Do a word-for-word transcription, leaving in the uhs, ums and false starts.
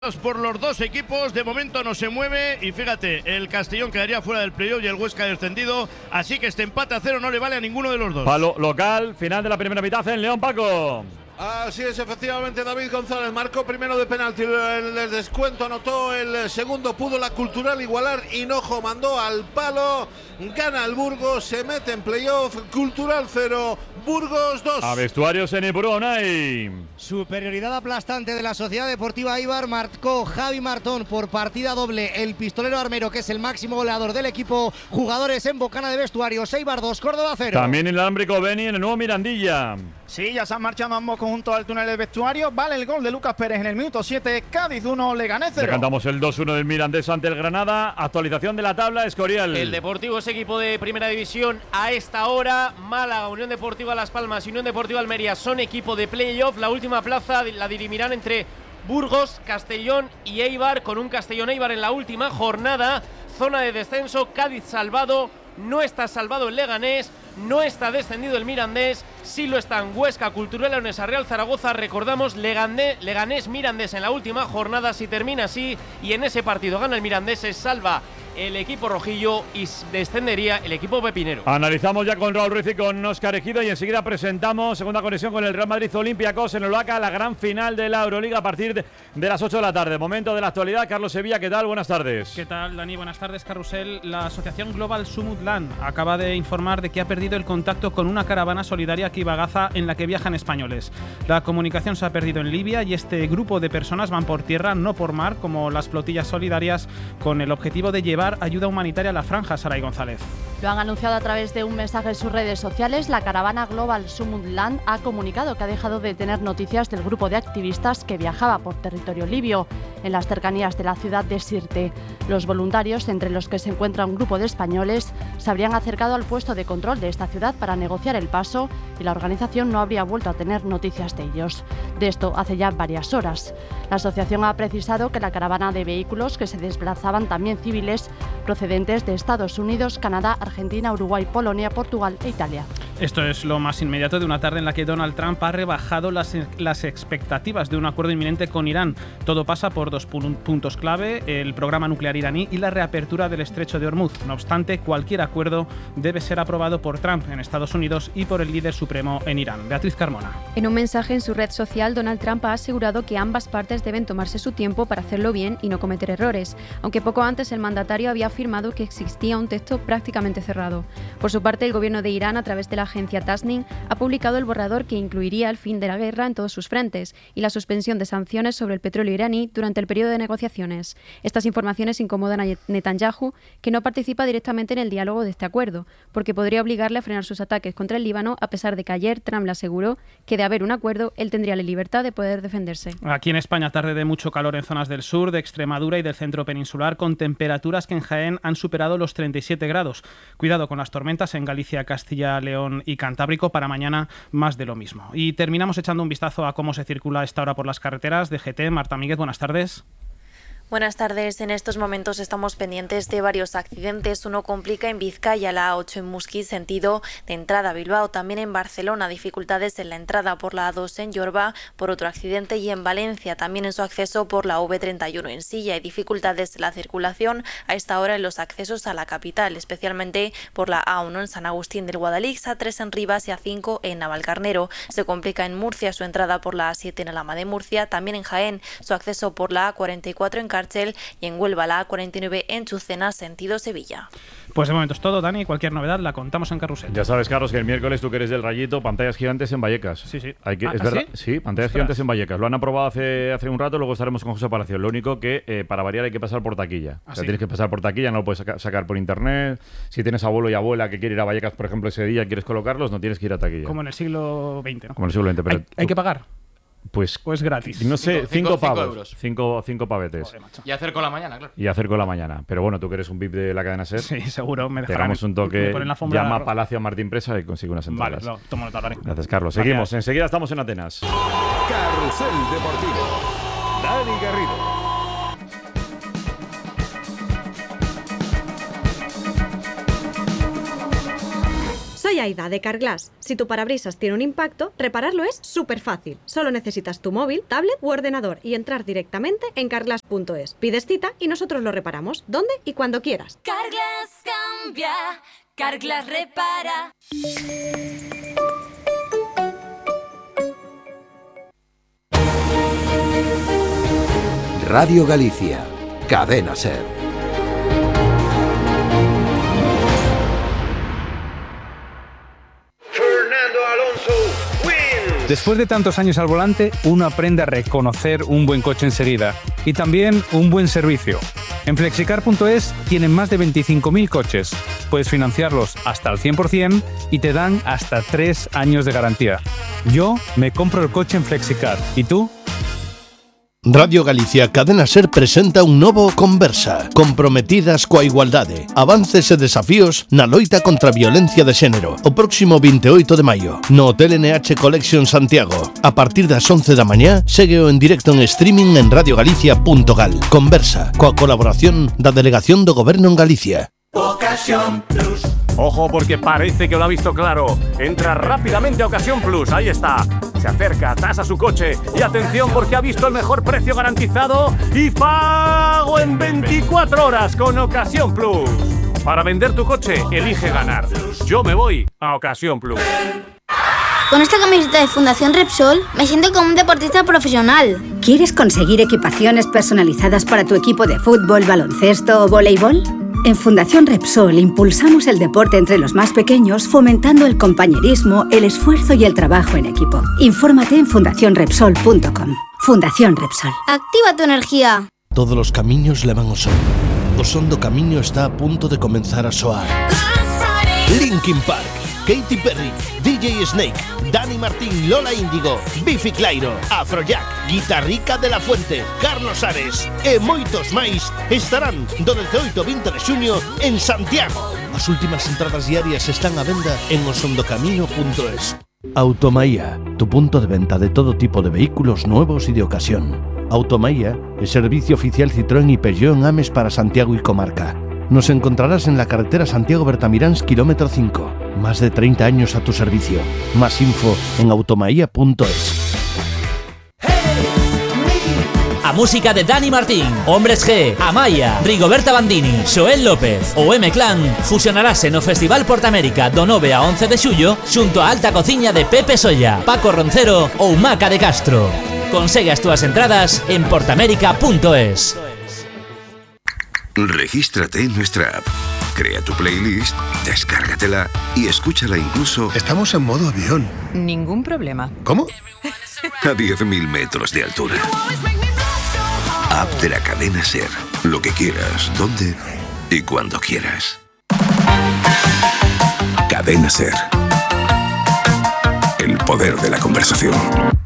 por los dos equipos, de momento no se mueve y fíjate, el Castellón quedaría fuera del playoff y el Huesca descendido, así que este empate a cero no le vale a ninguno de los dos. Palo local, final de la primera mitad en León, Paco. Así es, efectivamente, David González marcó primero de penalti, el descuento anotó el segundo, pudo la Cultural igualar, Hinojo mandó al palo, gana el Burgos, se mete en playoff, Cultural cero, Burgos dos. A vestuarios en Ipurúa. Superioridad aplastante de la Sociedad Deportiva Eibar, marcó Javi Martón por partida doble, el pistolero armero, que es el máximo goleador del equipo. Jugadores en bocana de vestuarios, Eibar dos, Córdoba cero. También el alámbrico Beni en el nuevo Mirandilla. Sí, ya se han marchado ambos conjuntos al túnel de vestuario. Vale el gol de Lucas Pérez en el minuto siete. Cádiz uno, Leganés cero. Cantamos el dos uno del Mirandés ante el Granada. Actualización de la tabla, Escorial. El Deportivo es equipo de primera división a esta hora. Málaga, Unión Deportiva Las Palmas y Unión Deportiva Almería son equipo de playoff. La última plaza la dirimirán entre Burgos, Castellón y Eibar, con un Castellón-Eibar en la última jornada. Zona de descenso, Cádiz salvado. No está salvado el Leganés, no está descendido el Mirandés, sí lo están Huesca, Cultural Leonesa, Real Zaragoza. Recordamos, Leganés, Leganés Mirandés en la última jornada. Si termina así y en ese partido gana el Mirandés, se salva el equipo rojillo y descendería el equipo pepinero. Analizamos ya con Raúl Ruiz y con Óscar Ejido y enseguida presentamos segunda conexión con el Real Madrid Olympiacos en el Oaca, la gran final de la Euroliga a partir de, de las ocho de la tarde. Momento de la actualidad. Carlos Sevilla, ¿qué tal? Buenas tardes. ¿Qué tal, Dani? Buenas tardes, Carrusel. La asociación Global Sumutland acaba de informar de que ha perdido el contacto con una caravana solidaria que iba a Gaza en la que viajan españoles. La comunicación se ha perdido en Libia y este grupo de personas van por tierra, no por mar, como las flotillas solidarias, con el objetivo de llevar ayuda humanitaria a la franja. Saray González. Lo han anunciado a través de un mensaje en sus redes sociales. La caravana Global Sumutland ha comunicado que ha dejado de tener noticias del grupo de activistas que viajaba por territorio libio, en las cercanías de la ciudad de Sirte. Los voluntarios, entre los que se encuentra un grupo de españoles, se habrían acercado al puesto de control de esta ciudad para negociar el paso y la organización no habría vuelto a tener noticias de ellos. De esto hace ya varias horas. La asociación ha precisado que la caravana de vehículos, que se desplazaban también civiles procedentes de Estados Unidos, Canadá, Argentina, Uruguay, Polonia, Portugal e Italia. Esto es lo más inmediato de una tarde en la que Donald Trump ha rebajado las, las expectativas de un acuerdo inminente con Irán. Todo pasa por dos puntos clave: el programa nuclear iraní y la reapertura del estrecho de Hormuz. No obstante, cualquier acuerdo debe ser aprobado por Trump en Estados Unidos y por el líder supremo en Irán. Beatriz Carmona. En un mensaje en su red social, Donald Trump ha asegurado que ambas partes deben tomarse su tiempo para hacerlo bien y no cometer errores, aunque poco antes el mandatario había afirmado que existía un texto prácticamente cerrado. Por su parte, el gobierno de Irán, a través de la agencia Tasnim, ha publicado el borrador que incluiría el fin de la guerra en todos sus frentes y la suspensión de sanciones sobre el petróleo iraní durante el periodo de negociaciones. Estas informaciones incomodan a Netanyahu, que no participa directamente en el diálogo de este acuerdo, porque podría obligarle a frenar sus ataques contra el Líbano, a pesar de que ayer Trump le aseguró que, de haber un acuerdo, él tendría la libertad de poder defenderse. Aquí en España, tarde de mucho calor en zonas del sur, de Extremadura y del centro peninsular, con temperaturas que en Jaén han superado los treinta y siete grados. Cuidado con las tormentas en Galicia, Castilla, León y Cantábrico. Para mañana, más de lo mismo. Y terminamos echando un vistazo a cómo se circula a esta hora por las carreteras. De G T, Marta Míguez, buenas tardes. Buenas tardes. En estos momentos estamos pendientes de varios accidentes. Uno complica en Vizcaya, la A ocho en Musquí, sentido de entrada a Bilbao. También en Barcelona, dificultades en la entrada por la A dos en Yorba por otro accidente. Y en Valencia, también en su acceso por la V treinta y uno en Silla. Hay dificultades en la circulación a esta hora en los accesos a la capital, especialmente por la A uno en San Agustín del Guadalix, A tres en Rivas y A cinco en Navalcarnero. Se complica en Murcia su entrada por la A siete en Alhama de Murcia. También en Jaén, su acceso por la A cuarenta y cuatro en Car y en Huelva la A cuarenta y nueve en Chucena, sentido Sevilla. Pues de momento es todo, Dani. Cualquier novedad la contamos en Carrusel. Ya sabes, Carlos, que el miércoles tú que eres del Rayito, pantallas gigantes en Vallecas. Sí, sí. Hay que, ¿Ah, es verdad. ¿sí? Sí, pantallas Ostras. gigantes en Vallecas. Lo han aprobado hace, hace un rato, luego estaremos con José Palacio. Lo único que eh, para variar hay que pasar por taquilla. ¿Ah, o sea, sí? tienes que pasar por taquilla, no lo puedes saca, sacar por internet. Si tienes abuelo y abuela que quiere ir a Vallecas, por ejemplo, ese día quieres colocarlos, no tienes que ir a taquilla. Como en el siglo veinte, ¿no? Como en el siglo veinte, pero ¿Hay, hay que pagar? Pues, pues gratis. No sé, cinco, cinco, cinco cinco pavos. euros. Cinco, cinco pavetes. Joder, macho. Y hacer con la mañana, claro. Y hacer con la mañana. Pero bueno, tú que eres un V I P de la cadena SER, Sí, seguro. Me te dejarán. damos un toque, me ponen la alfombra llama a roja. Palacio Martín Presa y consigue unas Vale, entradas. lo tomo nota, Dani. Gracias, Carlos. Gracias. Seguimos. Enseguida estamos en Atenas. Carrusel Deportivo. Dani Garrido. Soy Aida de Carglass. Si tu parabrisas tiene un impacto, repararlo es súper fácil. Solo necesitas tu móvil, tablet u ordenador y entrar directamente en carglass punto es. Pides cita y nosotros lo reparamos, donde y cuando quieras. Carglass cambia, Carglass repara. Radio Galicia, Cadena SER. Después de tantos años al volante, uno aprende a reconocer un buen coche enseguida y también un buen servicio. En flexicar punto es tienen más de veinticinco mil coches. Puedes financiarlos hasta el cien por ciento y te dan hasta tres años de garantía. Yo me compro el coche en Flexicar. ¿Y tú? Radio Galicia Cadena SER presenta un novo Conversa, comprometidas coa igualdade, avances e desafíos na loita contra a violencia de xénero, o próximo veintiocho de maio, no Hotel N H Collection Santiago. A partir das once da mañá, ségueo en directo en streaming en radio galicia punto gal. Conversa, coa colaboración da Delegación do Goberno en Galicia. Ocasión Plus. Ojo, porque parece que lo ha visto claro. Entra rápidamente a Ocasión Plus, ahí está. Se acerca, tasa su coche y atención porque ha visto el mejor precio garantizado y pago en veinticuatro horas con Ocasión Plus. Para vender tu coche, elige ganar. Yo me voy a Ocasión Plus. Con esta camiseta de Fundación Repsol me siento como un deportista profesional. ¿Quieres conseguir equipaciones personalizadas para tu equipo de fútbol, baloncesto o voleibol? En Fundación Repsol impulsamos el deporte entre los más pequeños, fomentando el compañerismo, el esfuerzo y el trabajo en equipo. Infórmate en fundación repsol punto com. Fundación Repsol. Activa tu energía. Todos os camiños levan ao son. O son do camiño está a punto de comenzar a soar. Linkin Park, Katy Perry, D J Snake, Dani Martín, Lola Índigo, Bifi Clyro, Afrojack, Guitarrica de la Fuente, Carlos Ares e moitos máis estarán do dezaoito ao vinte de xuño en Santiago. As últimas entradas diarias están á venda en osondocamiño punto es. Automaía, tu punto de venta de todo tipo de vehículos nuevos y de ocasión. Automaía es servicio oficial Citroën y Peugeot en Ames para Santiago y comarca. Nos encontrarás en la carretera Santiago-Bertamiráns, kilómetro cinco. Más de treinta años a tu servicio. Más info en automaía punto es. A música de Dani Martín, Hombres G, Amaya, Rigoberta Bandini, Xoel López ou M-Clan fusionarase no Festival Portamérica do nove a once de xullo xunto a alta cociña de Pepe Solla, Paco Roncero ou Maca de Castro. Consegue as túas entradas en portamérica punto es. Regístrate en nuestra app, crea tu playlist, descárgatela y escúchala incluso... Estamos en modo avión. Ningún problema. ¿Cómo? A diez mil metros de altura. App de la cadena SER. Lo que quieras, donde y cuando quieras. Cadena SER. El poder de la conversación.